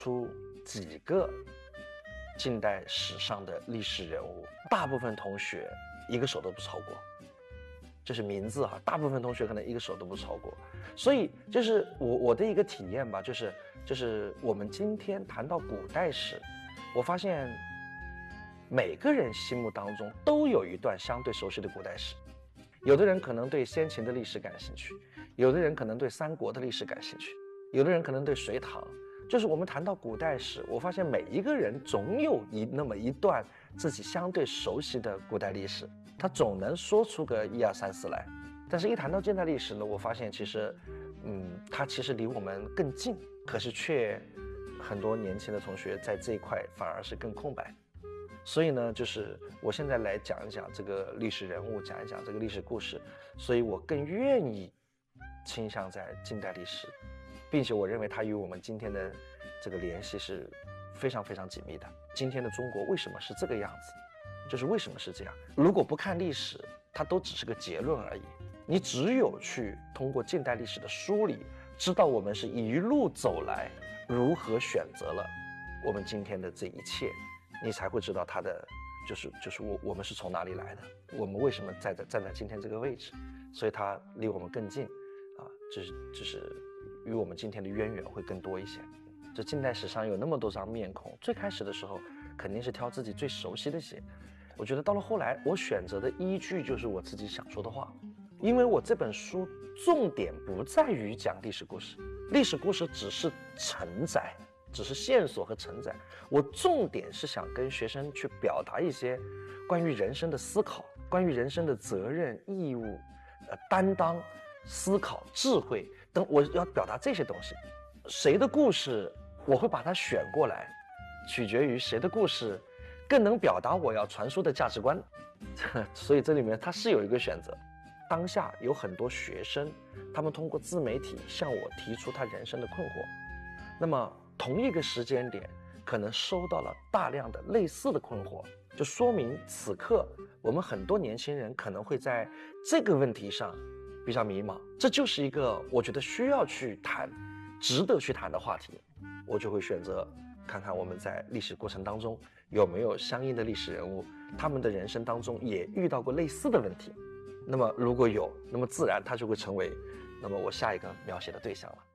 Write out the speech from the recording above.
出几个近代史上的历史人物，大部分同学一个手都不超过，就是名字哈，大部分同学可能一个手都不超过。所以就是我的一个体验吧，就是我们今天谈到古代史，我发现每个人心目当中都有一段相对熟悉的古代史。有的人可能对先秦的历史感兴趣，有的人可能对三国的历史感兴趣，有的人可能对隋唐。就是我们谈到古代史，我发现每一个人总有那么一段自己相对熟悉的古代历史，他总能说出个1、2、3、4来。但是一谈到近代历史呢，我发现其实它其实离我们更近，可是却很多年轻的同学在这一块反而是更空白。所以呢，就是我现在来讲一讲这个历史人物，讲一讲这个历史故事，所以我更愿意倾向在近代历史，并且我认为它与我们今天的这个联系是非常非常紧密的。今天的中国为什么是这个样子？就是为什么是这样？如果不看历史，它都只是个结论而已。你只有去通过近代历史的梳理，知道我们是一路走来如何选择了我们今天的这一切，你才会知道它的就是我们是从哪里来的，我们为什么站在今天这个位置，所以它离我们更近啊，就是与我们今天的渊源会更多一些。这近代史上有那么多张面孔，最开始的时候肯定是挑自己最熟悉的写。我觉得到了后来，我选择的依据就是我自己想说的话，因为我这本书重点不在于讲历史故事，历史故事只是承载，只是线索和承载。我重点是想跟学生去表达一些关于人生的思考，关于人生的责任、义务、担当、思考、智慧等，我要表达这些东西。谁的故事我会把它选过来，取决于谁的故事更能表达我要传输的价值观。所以这里面它是有一个选择。当下有很多学生，他们通过自媒体向我提出他人生的困惑，那么同一个时间点可能收到了大量的类似的困惑，就说明此刻我们很多年轻人可能会在这个问题上比较迷茫。这就是一个我觉得需要去谈、值得去谈的话题。我就会选择看看我们在历史过程当中有没有相应的历史人物，他们的人生当中也遇到过类似的问题。那么如果有，那么自然它就会成为那么我下一个描写的对象了。